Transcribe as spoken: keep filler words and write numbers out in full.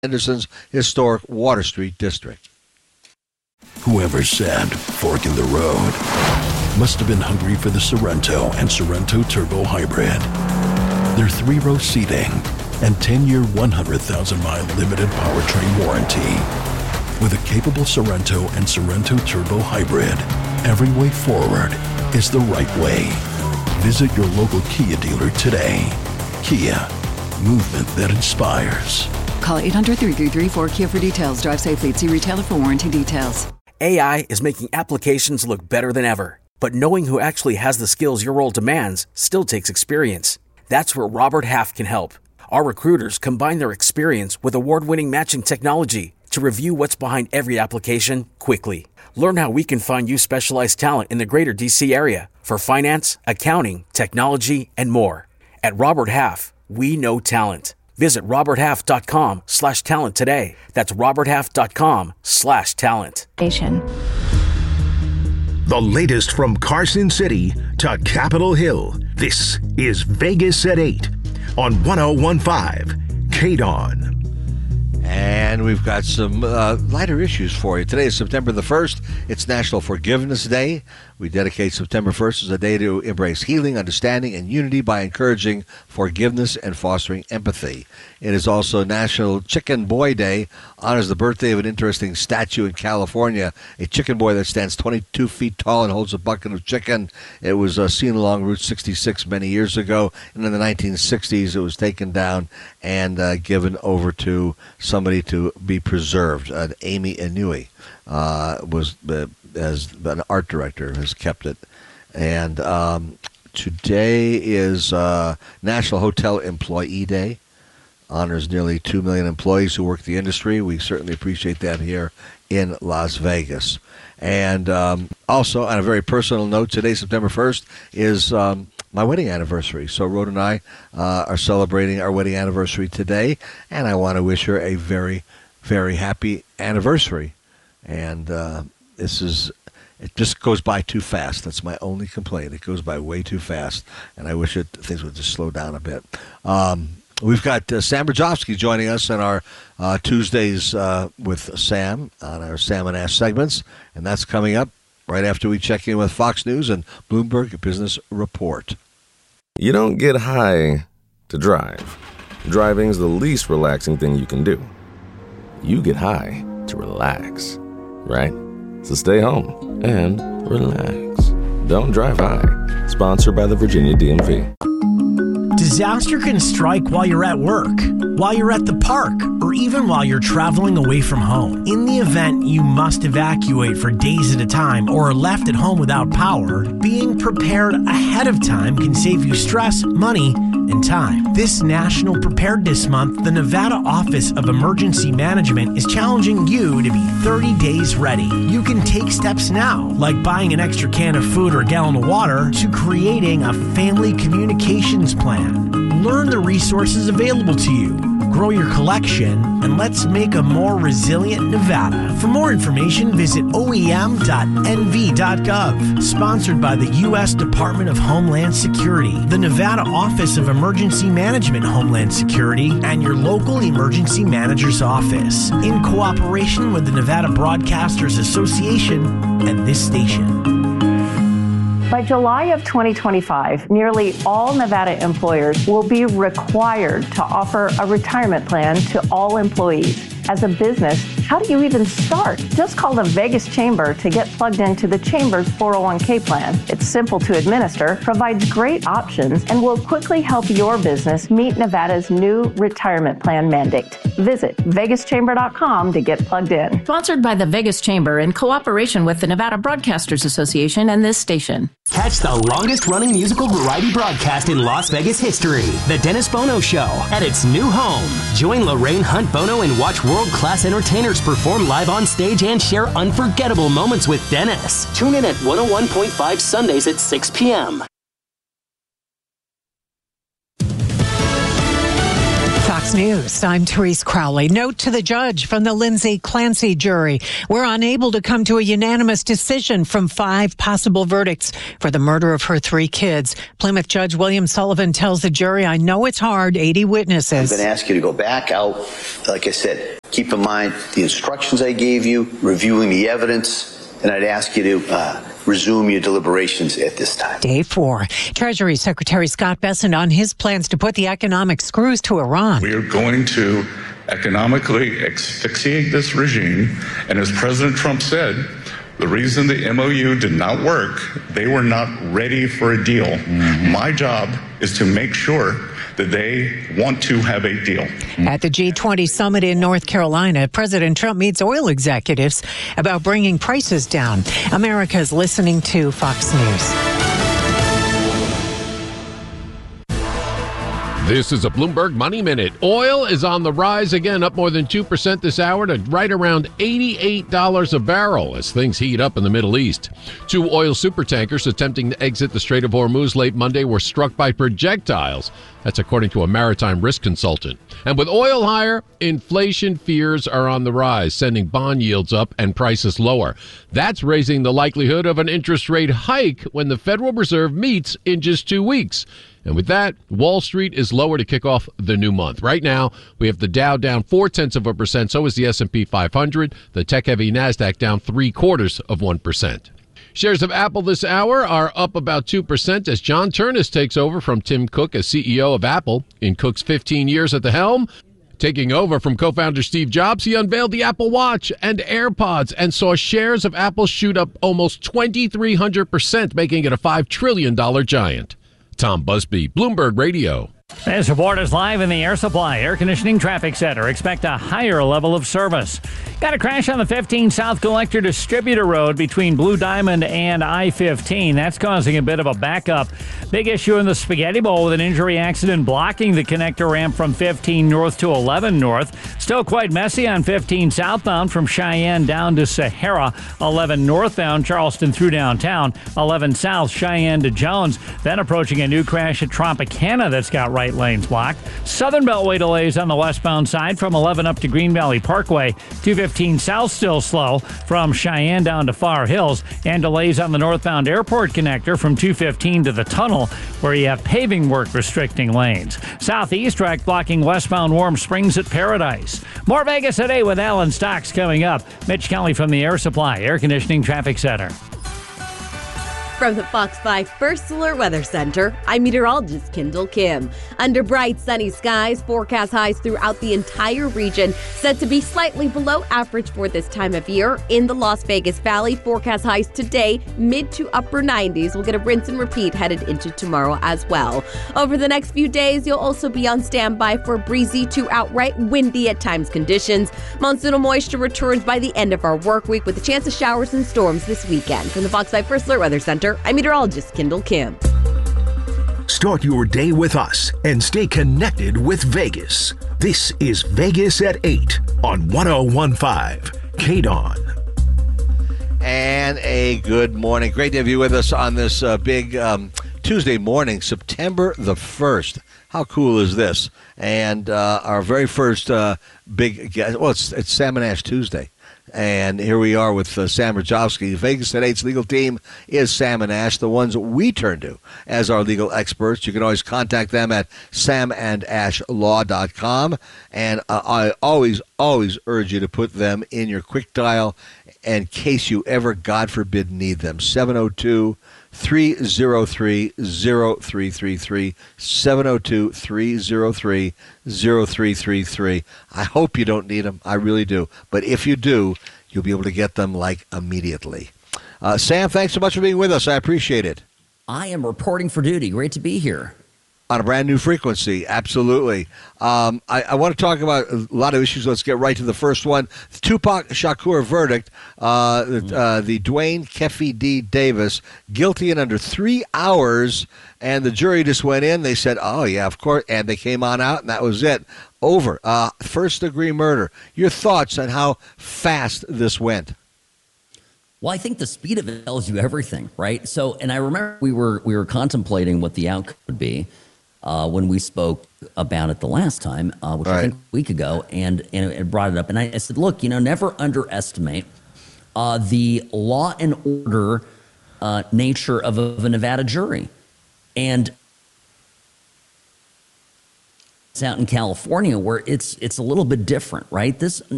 Henderson's historic Water Street district. Whoever said fork in the road must have been hungry for the Sorento and Sorento Turbo Hybrid. Their three-row seating and ten-year, one hundred thousand mile limited powertrain warranty. With a capable Sorento and Sorento Turbo Hybrid, every way forward is the right way. Visit your local Kia dealer today. Kia, movement that inspires. Call eight hundred, three three three, four Kia for details. Drive safely. See retailer for warranty details. A I is making applications look better than ever. But knowing who actually has the skills your role demands still takes experience. That's where Robert Half can help. Our recruiters combine their experience with award-winning matching technology to review what's behind every application quickly. Learn how we can find you specialized talent in the greater D C area for finance, accounting, technology, and more. At Robert Half, we know talent. Visit roberthalf.com slash talent today. That's roberthalf.com slash talent. The latest from Carson City to Capitol Hill. This is Vegas at eight on one oh one point five K D O N. And we've got some uh, lighter issues for you. Today is September the first. It's National Forgiveness Day. We dedicate September first as a day to embrace healing, understanding, and unity by encouraging forgiveness and fostering empathy. It is also National Chicken Boy Day, honors the birthday of an interesting statue in California, a chicken boy that stands twenty-two feet tall and holds a bucket of chicken. It was uh, seen along Route sixty-six many years ago, and in the nineteen sixties it was taken down and uh, given over to somebody to be preserved. Uh, Amy Inouye uh, was uh, as an art director has kept it. And um, today is uh, National Hotel Employee Day. Honors nearly two million employees who work the industry. We certainly appreciate that here in Las Vegas. And um, also, on a very personal note, today, September first, is um, my wedding anniversary. So Rhoda and I uh, are celebrating our wedding anniversary today, and I want to wish her a very, very happy anniversary. And uh, this is, it just goes by too fast. That's my only complaint. It goes by way too fast, and I wish it things would just slow down a bit. Um, we've got uh, Sam Brzezowski joining us in our uh, Tuesdays uh, with Sam on our Sam and Ash segments, and that's coming up right after we check in with Fox News and Bloomberg Business Report. You don't get high to drive. Driving's the least relaxing thing you can do. You get high to relax, right? So stay home and relax. Don't drive high. Sponsored by the Virginia D M V. Disaster can strike while you're at work, while you're at the park, or even while you're traveling away from home. In the event you must evacuate for days at a time or are left at home without power, being prepared ahead of time can save you stress, money, and time. This National Preparedness Month, the Nevada Office of Emergency Management is challenging you to be thirty days ready. You can take steps now, like buying an extra can of food or gallon of water, to creating a family communications plan. Learn the resources available to you, grow your collection, and let's make a more resilient Nevada. For more information, visit O E M dot N V dot gov. Sponsored by the U S Department of Homeland Security, the Nevada Office of Emergency Management Homeland Security, and your local emergency manager's office, in cooperation with the Nevada Broadcasters Association and this station. By July of twenty twenty-five, nearly all Nevada employers will be required to offer a retirement plan to all employees. As a business, how do you even start? Just call the Vegas Chamber to get plugged into the Chamber's four oh one k plan. It's simple to administer, provides great options, and will quickly help your business meet Nevada's new retirement plan mandate. Visit vegas chamber dot com to get plugged in. Sponsored by the Vegas Chamber in cooperation with the Nevada Broadcasters Association and this station. Catch the longest-running musical variety broadcast in Las Vegas history, The Dennis Bono Show, at its new home. Join Lorraine Hunt Bono and watch world-class entertainers perform live on stage and share unforgettable moments with Dennis. Tune in at one oh one point five Sundays at six p.m. Fox Fox News, I'm Therese Crowley. Note to the judge from the Lindsay Clancy jury. We're unable to come to a unanimous decision from five possible verdicts for the murder of her three kids. Plymouth Judge William Sullivan tells the jury, I know it's hard, eighty witnesses. I'm going to ask you to go back out. Like I said, keep in mind the instructions I gave you, reviewing the evidence, and I'd ask you to uh, resume your deliberations at this time. Day four. Treasury Secretary Scott Bessent on his plans to put the economic screws to Iran. We are going to economically asphyxiate this regime. And as President Trump said, the reason the M O U did not work, they were not ready for a deal. Mm-hmm. My job is to make sure that they want to have a deal. At the G twenty summit in North Carolina, President Trump meets oil executives about bringing prices down. America's listening to Fox News. This is a Bloomberg Money Minute. Oil is on the rise again, up more than two percent this hour to right around eighty-eight dollars a barrel as things heat up in the Middle East. Two oil supertankers attempting to exit the Strait of Hormuz late Monday were struck by projectiles. That's according to a maritime risk consultant. And with oil higher, inflation fears are on the rise, sending bond yields up and prices lower. That's raising the likelihood of an interest rate hike when the Federal Reserve meets in just two weeks. And with that, Wall Street is lower to kick off the new month. Right now, we have the Dow down four-tenths of a percent. So is the S and P five hundred. The tech-heavy NASDAQ down three-quarters of one percent. Shares of Apple this hour are up about two percent as John Ternus takes over from Tim Cook as C E O of Apple. In Cook's fifteen years at the helm, taking over from co-founder Steve Jobs, he unveiled the Apple Watch and AirPods and saw shares of Apple shoot up almost twenty-three hundred percent, making it a five trillion dollars giant. Tom Busby, Bloomberg Radio. This report is live in the Air Supply Air Conditioning Traffic Center. Expect a higher level of service. Got a crash on the fifteen South Collector Distributor Road between Blue Diamond and I fifteen. That's causing a bit of a backup. Big issue in the Spaghetti Bowl with an injury accident blocking the connector ramp from fifteen north to eleven north. Still quite messy on fifteen southbound from Cheyenne down to Sahara. eleven northbound Charleston through downtown. eleven south Cheyenne to Jones. Then approaching a new crash at Tropicana that's got right lanes blocked. Southern Beltway delays on the westbound side from eleven up to Green Valley Parkway. two fifteen south still slow from Cheyenne down to Far Hills, and delays on the northbound airport connector from two fifteen to the tunnel where you have paving work restricting lanes. Southeast track blocking westbound Warm Springs at Paradise. More Vegas today with Alan Stocks coming up. Mitch Kelly from the Air Supply Air Conditioning Traffic Center. From the Fox five First Alert Weather Center, I'm meteorologist Kendall Kim. Under bright sunny skies, forecast highs throughout the entire region set to be slightly below average for this time of year. In the Las Vegas Valley, forecast highs today, mid to upper nineties. We'll get a rinse and repeat headed into tomorrow as well. Over the next few days, you'll also be on standby for breezy to outright windy at times conditions. Monsoonal moisture returns by the end of our work week with a chance of showers and storms this weekend. From the Fox five First Alert Weather Center, I'm meteorologist Kendall Kim. Start your day with us and stay connected with Vegas. This is Vegas at eight on one oh one point five K D O N. And a good morning. Great to have you with us on this uh, big um, Tuesday morning, September the first. How cool is this? And uh, our very first uh, big guest, well, it's, it's Salmon Ash Tuesday. And here we are with uh, Sam Rajowski. Vegas at eight's legal team is Sam and Ash, the ones we turn to as our legal experts. You can always contact them at sam and ash law dot com. And uh, I always, always urge you to put them in your quick dial in case you ever, God forbid, need them. seven oh two, three oh three, oh three three three, seven oh two, three oh three, oh three three three. I hope you don't need them. I really do. But if you do, you'll be able to get them, like, immediately. Uh, Sam, thanks so much for being with us. I appreciate it. I am reporting for duty. Great to be here. On a brand new frequency, absolutely. Um, I, I want to talk about a lot of issues. Let's get right to the first one. The Tupac Shakur verdict, uh, mm-hmm. uh, the Dwayne Keffe D. Davis, guilty in under three hours, and the jury just went in. They said, oh, yeah, of course, and they came on out, and that was it. Over. Uh, first-degree murder. Your thoughts on how fast this went? Well, I think the speed of it tells you everything, right? So, and I remember we were we were contemplating what the outcome would be. uh, when we spoke about it the last time, uh, which Right. I think a week ago, and, and it brought it up. And I, I said, look, you know, never underestimate uh, the law and order uh, nature of a, of a Nevada jury. And it's out in California where it's it's a little bit different, right? This